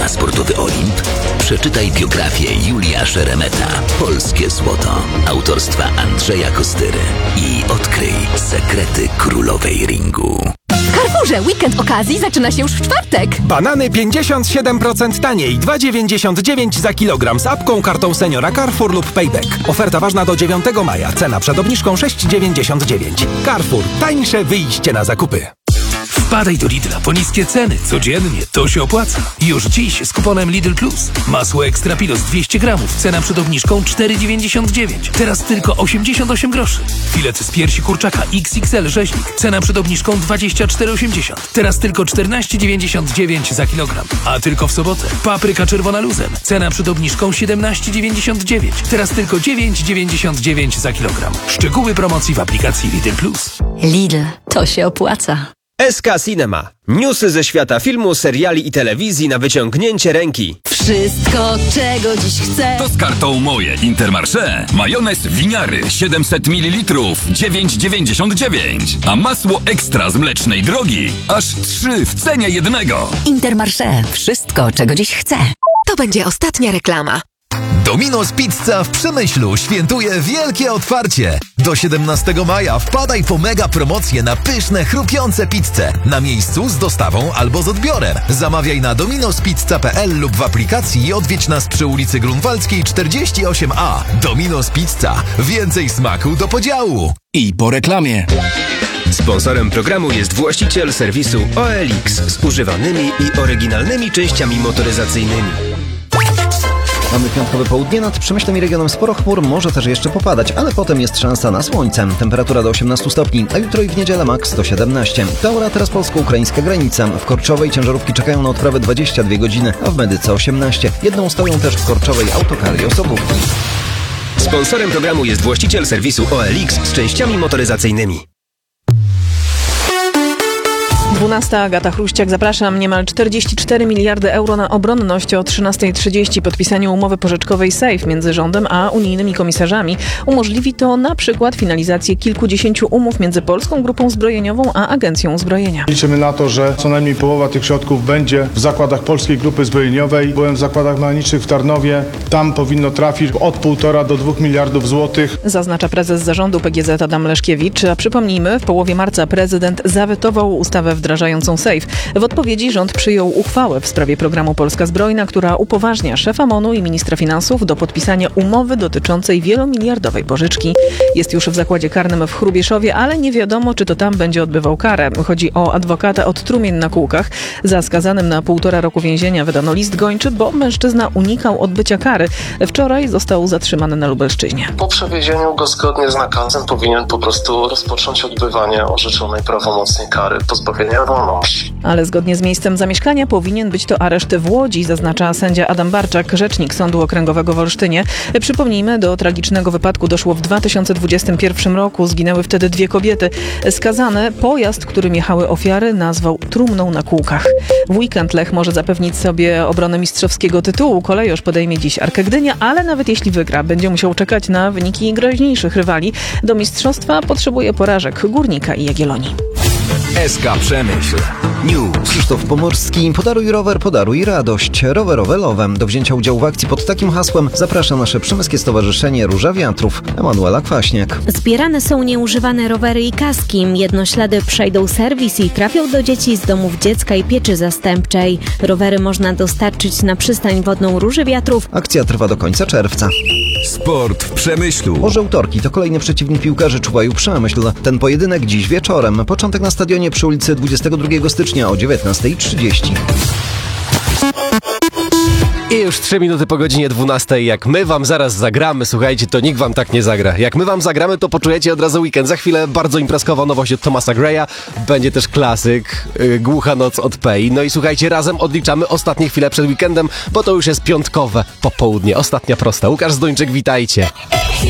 na sportowy Olimp? Przeczytaj biografię Julia Szeremeta, Polskie Złoto, autorstwa Andrzeja Kostyry i odkryj sekrety królowej ringu. W Carrefourze weekend okazji zaczyna się już w czwartek. Banany 57% taniej, 2,99 za kilogram z apką, kartą seniora Carrefour lub Payback. Oferta ważna do 9 maja. Cena przed obniżką 6,99. Carrefour. Tańsze wyjście na zakupy. Wpadaj do Lidla po niskie ceny. Codziennie to się opłaca. Już dziś z kuponem Lidl Plus. Masło Extra Pilos 200 gramów. Cena przed obniżką 4,99. Teraz tylko 88 groszy. Filet z piersi kurczaka XXL rzeźnik. Cena przed obniżką 24,80. Teraz tylko 14,99 za kilogram. A tylko w sobotę. Papryka czerwona luzem. Cena przed obniżką 17,99. Teraz tylko 9,99 za kilogram. Szczegóły promocji w aplikacji Lidl Plus. Lidl, to się opłaca. SK Cinema. Newsy ze świata filmu, seriali i telewizji na wyciągnięcie ręki. Wszystko, czego dziś chcę. To z kartą Moje Intermarché. Majonez winiary 700 ml 9,99. A masło ekstra z Mlecznej Drogi aż 3 w cenie jednego. Intermarché. Wszystko, czego dziś chcę. To będzie ostatnia reklama. Domino's Pizza w Przemyślu świętuje wielkie otwarcie. Do 17 maja wpadaj po mega promocje na pyszne, chrupiące pizze. Na miejscu z dostawą albo z odbiorem. Zamawiaj na dominospizza.pl lub w aplikacji i odwiedź nas przy ulicy Grunwaldzkiej 48A. Domino's Pizza. Więcej smaku do podziału. I po reklamie. Sponsorem programu jest właściciel serwisu OLX z używanymi i oryginalnymi częściami motoryzacyjnymi. Mamy piątkowe południe, nad Przemyślem i regionem sporo chmur, może też jeszcze popadać, ale potem jest szansa na słońce. Temperatura do 18 stopni, a jutro i w niedzielę max do 17. Taura teraz polsko-ukraińska granica. W Korczowej ciężarówki czekają na odprawę 22 godziny, a w Medyce 18. Jedną stoją też w Korczowej autokary i osobówki. Sponsorem programu jest właściciel serwisu OLX z częściami motoryzacyjnymi. 12. Agata Chruściak, zapraszam. Niemal 44 miliardy euro na obronność o 13:30. Podpisanie umowy pożyczkowej SAFE między rządem a unijnymi komisarzami umożliwi to na przykład finalizację kilkudziesięciu umów między Polską Grupą Zbrojeniową a Agencją Uzbrojenia. Liczymy na to, że co najmniej połowa tych środków będzie w zakładach Polskiej Grupy Zbrojeniowej. Byłem w zakładach mechanicznych w Tarnowie. Tam powinno trafić od 1,5 do 2 miliardów złotych. Zaznacza prezes zarządu PGZ Adam Leszkiewicz. A przypomnijmy, w połowie marca prezydent zawetował ustawę wdrażającą SAFE. W odpowiedzi rząd przyjął uchwałę w sprawie programu Polska Zbrojna, która upoważnia szefa MON-u i ministra finansów do podpisania umowy dotyczącej wielomiliardowej pożyczki. Jest już w zakładzie karnym w Hrubieszowie, ale nie wiadomo, czy to tam będzie odbywał karę. Chodzi o adwokata od trumien na kółkach. Za skazanym na 1,5 roku więzienia wydano list gończy, bo mężczyzna unikał odbycia kary. Wczoraj został zatrzymany na Lubelszczyźnie. Po przewiezieniu go zgodnie z nakazem powinien po prostu rozpocząć odbywanie orzeczonej prawomocnej kary pozbawienia wolności. Ale zgodnie z miejscem zamieszkania powinien być to areszt w Łodzi, zaznacza sędzia Adam Barczak, rzecznik Sądu Okręgowego w Olsztynie. Przypomnijmy, do tragicznego wypadku doszło w 2021 roku. Zginęły wtedy 2 kobiety. Skazany pojazd, którym jechały ofiary, nazwał trumną na kółkach. W weekend Lech może zapewnić sobie obronę mistrzowskiego tytułu. Kolejorz podejmie dziś Arkę Gdynia, ale nawet jeśli wygra, będzie musiał czekać na wyniki groźniejszych rywali. Do mistrzostwa potrzebuje porażek Górnika i Jagiellonii. SK Przemyśl. News. Krzysztof Pomorski. Podaruj rower, podaruj radość. Rowerowe Lowem. Do wzięcia udziału w akcji pod takim hasłem zaprasza nasze przemyskie stowarzyszenie Róża Wiatrów. Emanuela Kwaśniak. Zbierane są nieużywane rowery i kaski. Jednoślady przejdą serwis i trafią do dzieci z domów dziecka i pieczy zastępczej. Rowery można dostarczyć na przystań wodną Róży Wiatrów. Akcja trwa do końca czerwca. Sport w Przemyślu. Orzeł-Torki to kolejny przeciwnik piłkarzy Czuwaju Przemyśl. Ten pojedynek dziś wieczorem. Początek na stadionie przy ulicy 22 stycznia o 19:30. I już 3 minuty po godzinie 12. Jak my wam zaraz zagramy, słuchajcie, to nikt wam tak nie zagra. Jak my wam zagramy, to poczujecie od razu weekend. Za chwilę bardzo imprezkowa nowość od Thomasa Greya. Będzie też klasyk, Głucha noc od Pei. No i słuchajcie, razem odliczamy ostatnie chwile przed weekendem, bo to już jest piątkowe popołudnie. Ostatnia prosta. Łukasz Zdończyk, witajcie.